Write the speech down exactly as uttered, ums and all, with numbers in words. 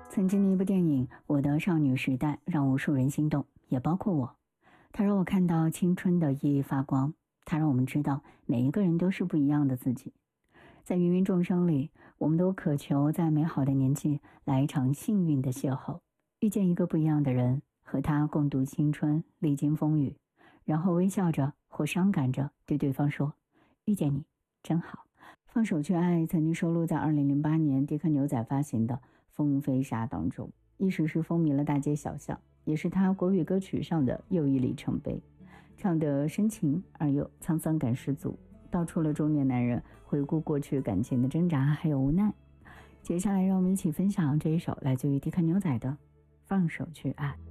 曾经的一部电影《我的少女时代》让无数人心动，也包括我。它让我看到青春的熠熠发光，它让我们知道每一个人都是不一样的自己。在芸芸众生里，我们都渴求在美好的年纪来一场幸运的邂逅，遇见一个不一样的人，和他共度青春，历经风雨，然后微笑着或伤感着对对方说：遇见你真好。放手去爱曾经收录在二零零八年迪克牛仔发行的《风飞沙》当中，一时是风靡了大街小巷，也是他国语歌曲上的又一里程碑。唱得深情而又沧桑感十足，道出了中年男人回顾过去感情的挣扎还有无奈。接下来让我们一起分享这一首来自于迪克牛仔的《放手去爱》。